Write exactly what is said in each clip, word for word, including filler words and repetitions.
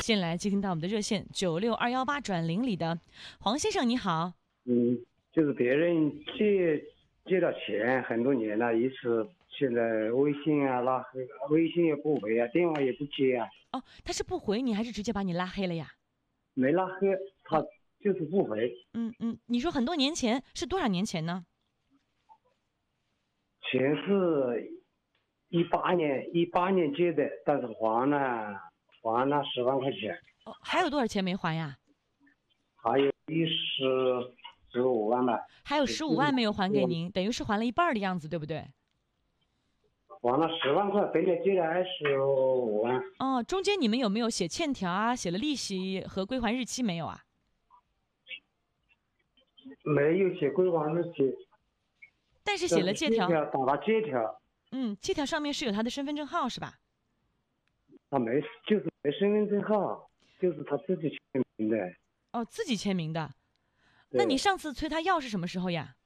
先来接听到我们的热线九六二幺八转零里的黄先生，你好。 嗯，就是别人借借了钱很多年了，一次现在微信啊拉黑，微信也不回啊，电话也不接啊。 哦，他是不回你，还是直接把你拉黑了呀？ 没拉黑，他就是不回。 嗯嗯，你说很多年前是多少年前呢？ 钱是一八年一八年借的，但是还了还了十万块钱， 哦，还有多少钱没还呀？ 还有一十十五万吧。 还有十五万没有还给您，等于是还了一半的样子，对不对？ 还了十万块，本来借了二十五万。 哦，中间你们有没有写欠条啊？写了利息和归还日期没有啊？ 没有写归还日期， 但是写了借条， 打了借条。 嗯，借条上面是有他的身份证号是吧？ 他没，就是没身份证号，就是他自己签名的。 哦，自己签名的。那你上次催他要是什么时候呀？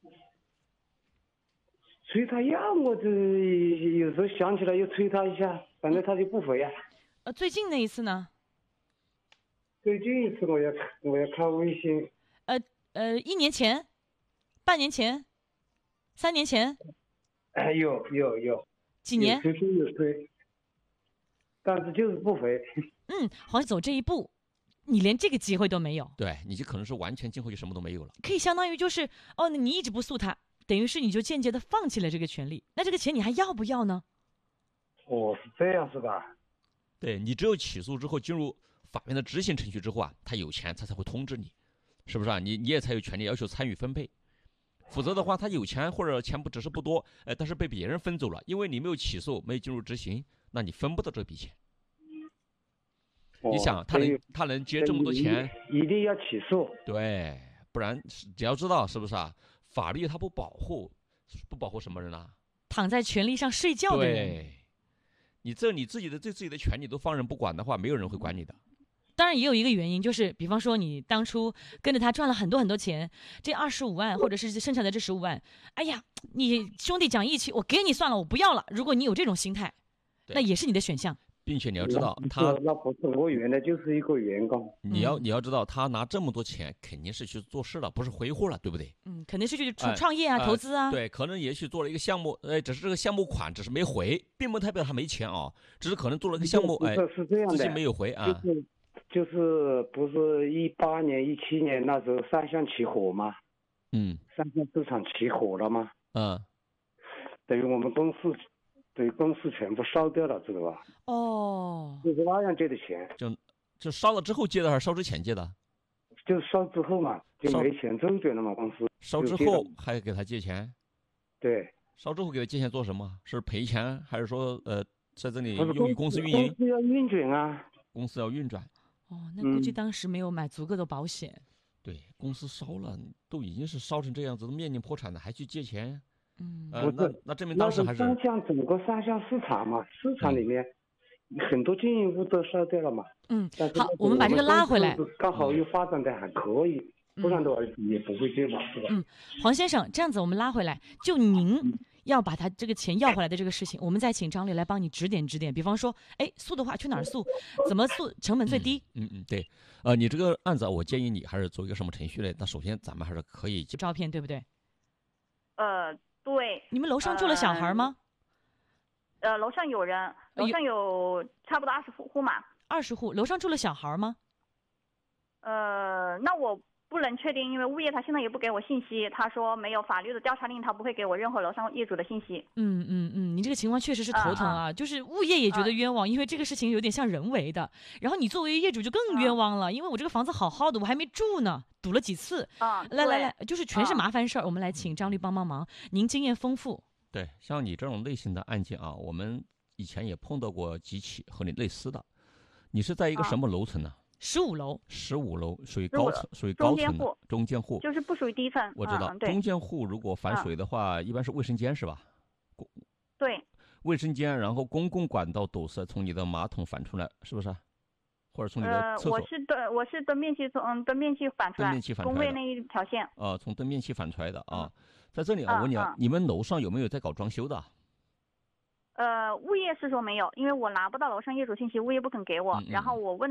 催他要，我这有时候想起来又催他一下，反正他就不回啊。 呃，最近那一次呢？ 最近一次我要我要看微信。 呃呃，一年前、半年前、三年前。 哎，有有有。 几年？ 有催有催，但是就是不回。 嗯，黄走这一步，你连这个机会都没有。 对，你就可能是完全今后就什么都没有了。 可以相当于就是哦，你一直不诉他，等于是你就间接的放弃了这个权利。那这个钱你还要不要呢？ 哦，是这样是吧？ 对，你只有起诉之后进入法院的执行程序之后啊，他有钱他才会通知你，是不是啊？你你也才有权利要求参与分配。否则的话，他有钱或者钱不只是不多，呃，但是被别人分走了，因为你没有起诉，没有进入执行，那你分不到这笔钱。 哦、 你想，他能他能接这么多钱， 一定要起诉。 对，不然只要知道是不是啊？法律它不保护，不保护什么人啊？ 躺在权利上睡觉的人。 对，你这你自己的对自己的权利都放任不管的话，没有人会管你的。 当然也有一个原因，就是比方说你当初跟着他赚了很多很多钱，这二十五万或者是剩下的这十五万，哎呀，你兄弟讲义气，我给你算了，我不要了。如果你有这种心态，那也是你的选项。 并且你要知道，他那不是我原来就是一个员工， 你要你要知道，他拿这么多钱肯定是去做事了，不是挥霍了，对不对？ 嗯，肯定是去创创业啊、 哎、 投资啊。 对，可能也许做了一个项目，哎，只是这个项目款只是没回，并不代表他没钱啊，只是可能做了个项目，哎， 是这样的， 资金没有回啊。 就是就是不是一八年、一七年那时候三项起火吗？ 嗯， 三项市场起火了吗？ 嗯， 等于我们公司。对，公司全部烧掉了，知道吧？ 哦， 就是那样借的钱， 就就烧了之后借的，还是烧之前借的？ 就是烧之后嘛，就没钱周转了嘛，公司。 烧之后还给他借钱？ 对。 烧之后给他借钱做什么？是赔钱，还是说呃，在这里用于公司运营？ 公司要运转啊。 公司要运转。 哦，那估计当时没有买足够的保险。 嗯、对，公司烧了，都已经是烧成这样子，都面临破产了，还去借钱？ 嗯， 呃，那那证明当时还是三项整个三项市场嘛，市场里面很多经营户都烧掉了嘛。 嗯，好，我们把这个拉回来。 刚好又发展的还可以，嗯、不然的话也不会借嘛，是吧？ 嗯，黄先生，这样子我们拉回来，就您要把他这个钱要回来的这个事情，我们再请张律来帮你指点指点。比方说，哎，诉的话去哪儿诉？怎么诉成本最低？ 嗯 嗯, 嗯，对，呃，你这个案子，我建议你还是走一个什么程序呢？那首先咱们还是可以照片，对不对？ 呃。对， 你们楼上住了小孩吗？ 呃，呃楼上有人，楼上有差不多二十户嘛。 二十户，楼上住了小孩吗？ 呃，那我不能确定，因为物业他现在也不给我信息，他说没有法律的调查令，他不会给我任何楼上业主的信息。 嗯嗯嗯，你这个情况确实是头疼啊，啊就是物业也觉得冤枉，啊、因为这个事情有点像人为的，然后你作为业主就更冤枉了，啊、因为我这个房子好好的，我还没住呢。堵了几次啊！ 来来来，就是全是麻烦事儿。我们来请张律帮帮忙，您经验丰富。 对，像你这种类型的案件啊，我们以前也碰到过几起和你类似的。你是在一个什么楼层呢？ 十五楼。 十五楼属于高层，属于高层的中间户， 就是不属于低层。 我知道， 嗯、 中间户如果反水的话，一般是卫生间是吧？ 对。 卫生间，然后公共管道堵塞，从你的马桶反出来，是不是？或者从你的厕所， 呃、我是蹲，我是蹲便器从嗯蹲便器反出来， 蹲便器反出来的， 工位那一条线。 啊、呃，从蹲便器反出来的啊，在这里啊， 嗯、 我问你啊， 嗯、 你们楼上有没有在搞装修的？ 呃，物业是说没有，因为我拿不到楼上业主信息，物业不肯给我， 嗯嗯然后我问。